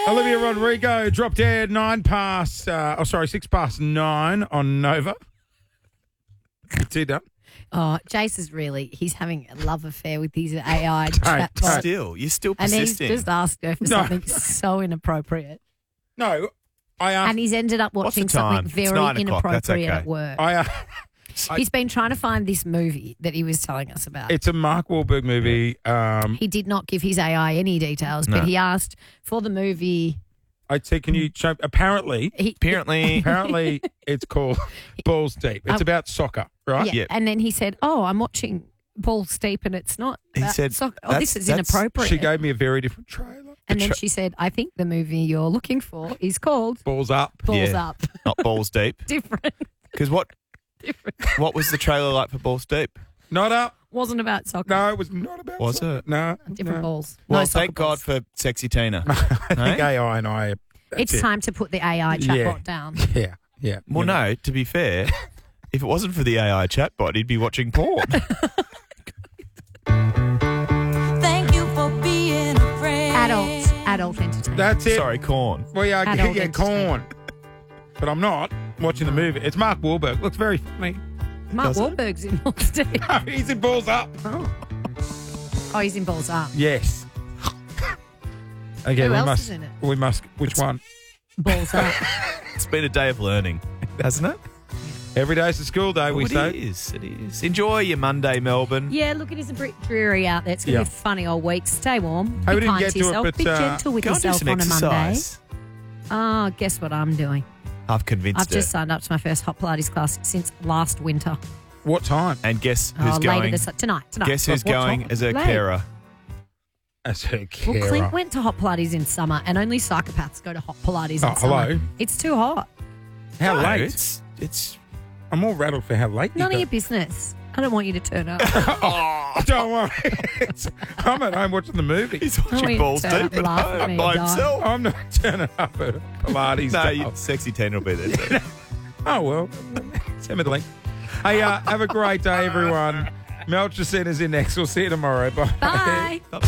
Olivia Rodrigo dropped dead 6 past 9 on Nova. It's done. Oh, Jace is he's having a love affair with his AI chatbot. You're still And persisting. he's just asked her for something so inappropriate. No, I asked. And he's ended up What's the watching something time? It's very 9 o'clock. That's inappropriate okay. at work. He's been trying to find this movie that he was telling us about. It's a Mark Wahlberg movie. He did not give his AI any details, but he asked for the movie. I'd say, can you show? Apparently, it's called Balls Deep. It's about soccer, right? Yeah. And then he said, I'm watching Balls Deep and it's not. He said, soccer. This is inappropriate. She gave me a very different trailer. And then she said, I think the movie you're looking for is called Balls Up. Balls Up. Not Balls Deep. Different. Because what was the trailer like for Balls Deep? Not up. Wasn't about soccer. No, it was not about Was soccer. it? No. Different balls. Well, no thank God for Sexy Tina. I think AI and I. It's time to put the AI chatbot down. Yeah. Well, no, to be fair, if it wasn't for the AI chatbot, he'd be watching porn. Thank you for being a friend. Adult entertainment. That's it. Sorry, corn. Well, yeah, Adult corn. But I'm not watching the movie. It's Mark Wahlberg. Looks very funny. Mark Wahlberg's in Balls Deep. He's in Balls Up. Oh, he's in Balls Up. Yes. Okay, Who we else must. is in it? We must. Which one? Balls Up. It's been a day of learning, hasn't it? Every day's a school day. We say. It is. Enjoy your Monday, Melbourne. Yeah, look, it is a bit dreary out there. It's going to be a funny old week. Stay warm. Hey, we Be didn't kind get to to it, yourself. but, Be gentle with Go and do yourself some on a Monday. exercise. Oh, guess what I'm doing? I've convinced I've just signed up to my first hot Pilates class since last winter. What time? And guess who's Later going? tonight. Guess who's What going time? as a Late. carer? As a Well, carer. Clint went to hot Pilates in summer, and only psychopaths go to hot Pilates in summer. hello. It's too hot. How No, late? It's I'm all rattled for how late. None you of your business. I don't want you to turn up. Oh, don't worry. I'm at home watching the movie. he's watching Wait, Balls turn up Deep at and laugh at home me by and die. himself. I'm not turning up at Pilates. No, day. Sexy Tina will be there too. Oh, well. Send me the link. Hey, have a great day, everyone. Melcher Centre's in next. We'll see you tomorrow. Bye. Bye.